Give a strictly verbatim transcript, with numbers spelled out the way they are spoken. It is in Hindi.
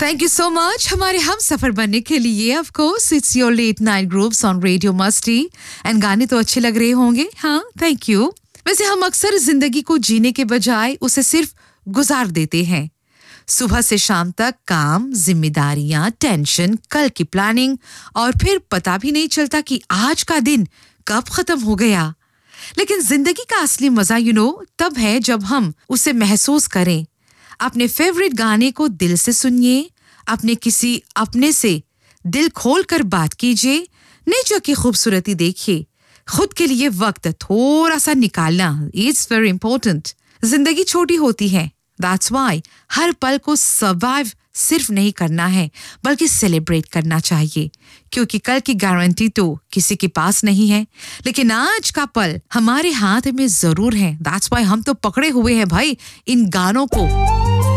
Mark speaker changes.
Speaker 1: थैंक यू सो मच हमारे हम सफर बनने के लिए. Of course it's your let night groups on radio मस्ती एंड गाने तो अच्छे लग रहे होंगे. हाँ, थैंक यू. वैसे हम अक्सर जिंदगी को जीने के बजाय उसे सिर्फ गुजार देते हैं. सुबह से शाम तक काम, जिम्मेदारियां, टेंशन, कल की प्लानिंग और फिर पता भी नहीं चलता कि आज का दिन कब खत्म हो गया. लेकिन जिंदगी का असली मजा यू नो तब है जब हम उसे महसूस करें. अपने फेवरेट गाने को दिल से सुनिए, अपने किसी अपने से दिल खोल कर बात कीजिए, नेचर की खूबसूरती देखिए. खुद के लिए वक्त थोड़ा सा निकालना इट्स वेरी इंपॉर्टेंट. जिंदगी छोटी होती है, दैट्स व्हाई हर पल को सर्वाइव सिर्फ नहीं करना है बल्कि सेलिब्रेट करना चाहिए, क्योंकि कल की गारंटी तो किसी के पास नहीं है. लेकिन आज का पल हमारे हाथ में जरूर है. दैट्स व्हाई हम तो पकड़े हुए हैं भाई इन गानों को.